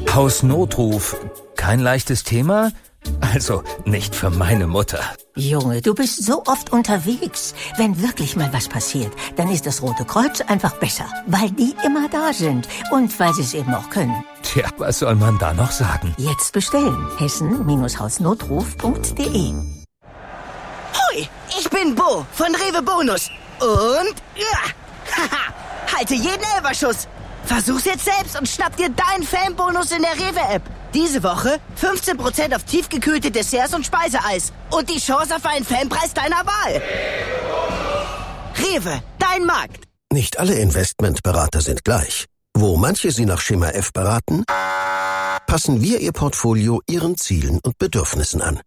Hausnotruf. Kein leichtes Thema? Also, nicht für meine Mutter. Junge, du bist so oft unterwegs. Wenn wirklich mal was passiert, dann ist das Rote Kreuz einfach besser. Weil die immer da sind. Und weil sie es eben auch können. Tja, was soll man da noch sagen? Jetzt bestellen. hessen-hausnotruf.de. Hoi, ich bin Bo von Rewe Bonus. Und... haha, halte jeden Elferschuss. Versuch's jetzt selbst und schnapp dir deinen Fanbonus in der Rewe-App. Diese Woche 15% auf tiefgekühlte Desserts und Speiseeis. Und die Chance auf einen Fanpreis deiner Wahl. Rewe, dein Markt. Nicht alle Investmentberater sind gleich. Wo manche Sie nach Schema F beraten, passen wir Ihr Portfolio Ihren Zielen und Bedürfnissen an.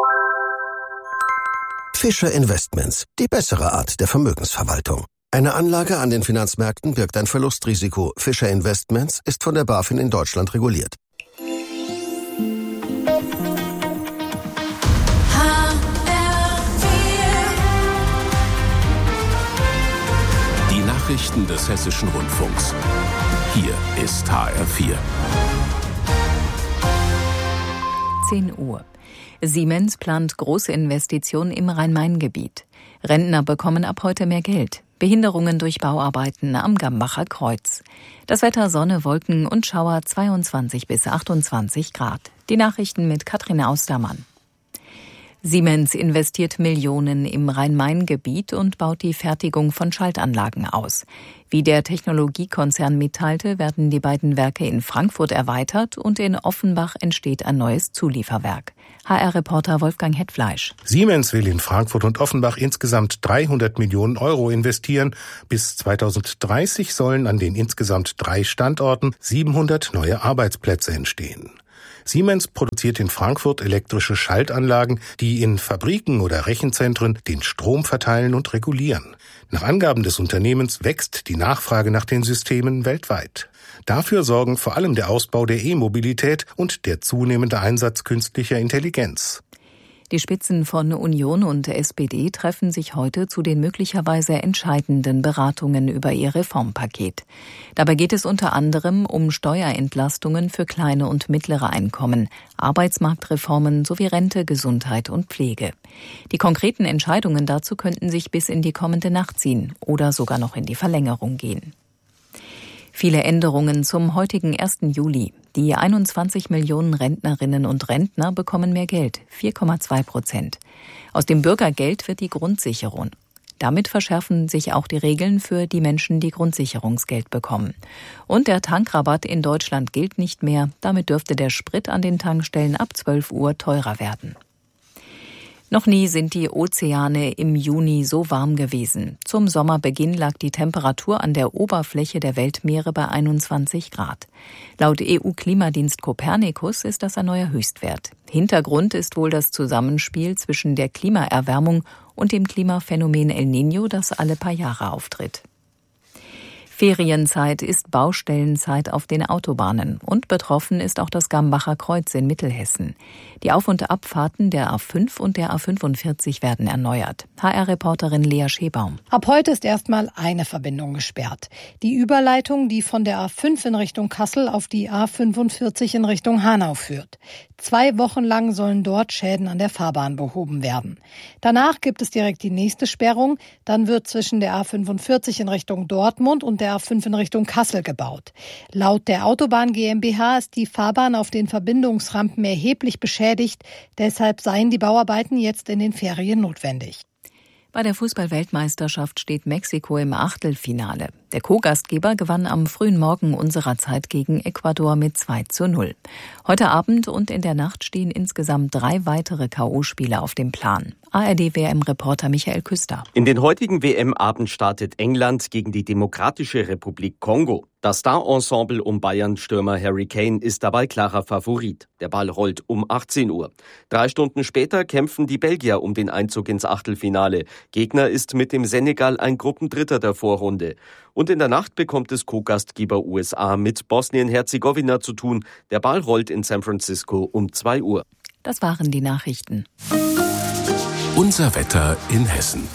Fischer Investments, die bessere Art der Vermögensverwaltung. Eine Anlage an den Finanzmärkten birgt ein Verlustrisiko. Fischer Investments ist von der BaFin in Deutschland reguliert. Die Nachrichten des Hessischen Rundfunks. Hier ist HR4. 10 Uhr. Siemens plant große Investitionen im Rhein-Main-Gebiet. Rentner bekommen ab heute mehr Geld. Behinderungen durch Bauarbeiten am Gambacher Kreuz. Das Wetter Sonne, Wolken und Schauer 22 bis 28 Grad. Die Nachrichten mit Katrin Austermann. Siemens investiert Millionen im Rhein-Main-Gebiet und baut die Fertigung von Schaltanlagen aus. Wie der Technologiekonzern mitteilte, werden die beiden Werke in Frankfurt erweitert und in Offenbach entsteht ein neues Zulieferwerk. HR-Reporter Wolfgang Hetfleisch. Siemens will in Frankfurt und Offenbach insgesamt 300 Millionen Euro investieren. Bis 2030 sollen an den insgesamt 3 Standorten 700 neue Arbeitsplätze entstehen. Siemens produziert in Frankfurt elektrische Schaltanlagen, die in Fabriken oder Rechenzentren den Strom verteilen und regulieren. Nach Angaben des Unternehmens wächst die Nachfrage nach den Systemen weltweit. Dafür sorgen vor allem der Ausbau der E-Mobilität und der zunehmende Einsatz künstlicher Intelligenz. Die Spitzen von Union und SPD treffen sich heute zu den möglicherweise entscheidenden Beratungen über ihr Reformpaket. Dabei geht es unter anderem um Steuerentlastungen für kleine und mittlere Einkommen, Arbeitsmarktreformen sowie Rente, Gesundheit und Pflege. Die konkreten Entscheidungen dazu könnten sich bis in die kommende Nacht ziehen oder sogar noch in die Verlängerung gehen. Viele Änderungen zum heutigen 1. Juli. Die 21 Millionen Rentnerinnen und Rentner bekommen mehr Geld, 4,2%. Aus dem Bürgergeld wird die Grundsicherung. Damit verschärfen sich auch die Regeln für die Menschen, die Grundsicherungsgeld bekommen. Und der Tankrabatt in Deutschland gilt nicht mehr. Damit dürfte der Sprit an den Tankstellen ab 12 Uhr teurer werden. Noch nie sind die Ozeane im Juni so warm gewesen. Zum Sommerbeginn lag die Temperatur an der Oberfläche der Weltmeere bei 21 Grad. Laut EU-Klimadienst Copernicus ist das ein neuer Höchstwert. Hintergrund ist wohl das Zusammenspiel zwischen der Klimaerwärmung und dem Klimaphänomen El Niño, das alle paar Jahre auftritt. Ferienzeit ist Baustellenzeit auf den Autobahnen und betroffen ist auch das Gambacher Kreuz in Mittelhessen. Die Auf- und Abfahrten der A5 und der A45 werden erneuert. HR-Reporterin Lea Schebaum. Ab heute ist erstmal eine Verbindung gesperrt. Die Überleitung, die von der A5 in Richtung Kassel auf die A45 in Richtung Hanau führt. 2 Wochen lang sollen dort Schäden an der Fahrbahn behoben werden. Danach gibt es direkt die nächste Sperrung. Dann wird zwischen der A45 in Richtung Dortmund und der A5 in Richtung Kassel gebaut. Laut der Autobahn GmbH ist die Fahrbahn auf den Verbindungsrampen erheblich beschädigt. Deshalb seien die Bauarbeiten jetzt in den Ferien notwendig. Bei der Fußball-Weltmeisterschaft steht Mexiko im Achtelfinale. Der Co-Gastgeber gewann am frühen Morgen unserer Zeit gegen Ecuador mit 2:0. Heute Abend und in der Nacht stehen insgesamt 3 weitere K.O.-Spiele auf dem Plan. ARD-WM-Reporter Michael Küster. In den heutigen WM-Abend startet England gegen die Demokratische Republik Kongo. Das Star-Ensemble um Bayern-Stürmer Harry Kane ist dabei klarer Favorit. Der Ball rollt um 18 Uhr. 3 Stunden später kämpfen die Belgier um den Einzug ins Achtelfinale. Gegner ist mit dem Senegal ein Gruppendritter der Vorrunde. Und in der Nacht bekommt es Co-Gastgeber USA mit Bosnien-Herzegowina zu tun. Der Ball rollt in San Francisco um 2 Uhr. Das waren die Nachrichten. Unser Wetter in Hessen.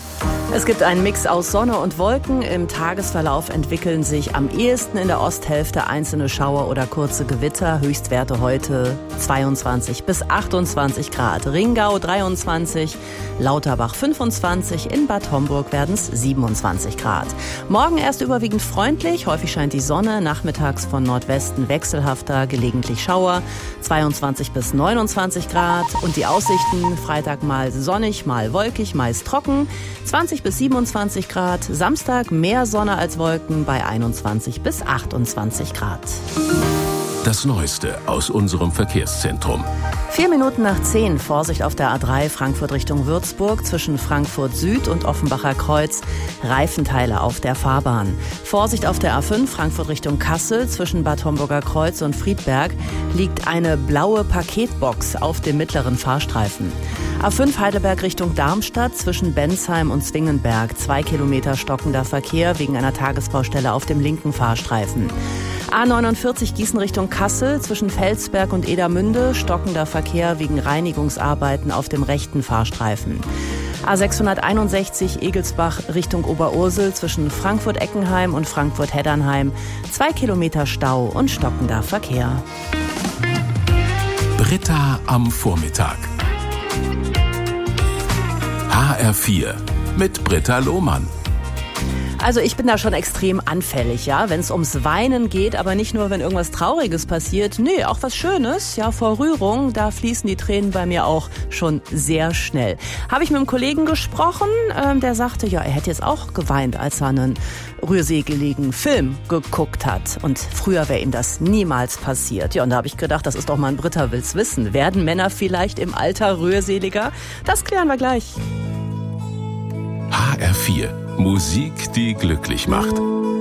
Es gibt einen Mix aus Sonne und Wolken. Im Tagesverlauf entwickeln sich am ehesten in der Osthälfte einzelne Schauer oder kurze Gewitter. Höchstwerte heute 22 bis 28 Grad. Ringau 23, Lauterbach 25, in Bad Homburg werden es 27 Grad. Morgen erst überwiegend freundlich, häufig scheint die Sonne, nachmittags von Nordwesten wechselhafter, gelegentlich Schauer, 22 bis 29 Grad. Und die Aussichten, Freitag mal sonnig, mal wolkig, meist trocken, 20 bis 27 Grad. Samstag mehr Sonne als Wolken bei 21 bis 28 Grad. Das Neueste aus unserem Verkehrszentrum. 4 Minuten nach 10, Vorsicht auf der A3 Frankfurt Richtung Würzburg zwischen Frankfurt Süd und Offenbacher Kreuz, Reifenteile auf der Fahrbahn. Vorsicht auf der A5 Frankfurt Richtung Kassel zwischen Bad Homburger Kreuz und Friedberg liegt eine blaue Paketbox auf dem mittleren Fahrstreifen. A5 Heidelberg Richtung Darmstadt zwischen Bensheim und Zwingenberg, 2 Kilometer stockender Verkehr wegen einer Tagesbaustelle auf dem linken Fahrstreifen. A49 Gießen Richtung Kassel zwischen Felsberg und Edermünde, stockender Verkehr wegen Reinigungsarbeiten auf dem rechten Fahrstreifen. A661 Egelsbach Richtung Oberursel zwischen Frankfurt-Eckenheim und Frankfurt-Heddernheim, 2 Kilometer Stau und stockender Verkehr. Britta am Vormittag. HR4 mit Britta Lohmann. Also ich bin da schon extrem anfällig, ja, wenn es ums Weinen geht, aber nicht nur, wenn irgendwas Trauriges passiert, nee, auch was Schönes, ja, vor Rührung, da fließen die Tränen bei mir auch schon sehr schnell. Habe ich mit einem Kollegen gesprochen, der sagte, ja, er hätte jetzt auch geweint, als er einen rührseligen Film geguckt hat. Und früher wäre ihm das niemals passiert. Ja, und da habe ich gedacht, das ist doch mal ein Britta will's wissen. Werden Männer vielleicht im Alter rührseliger? Das klären wir gleich. HR4. Musik, die glücklich macht.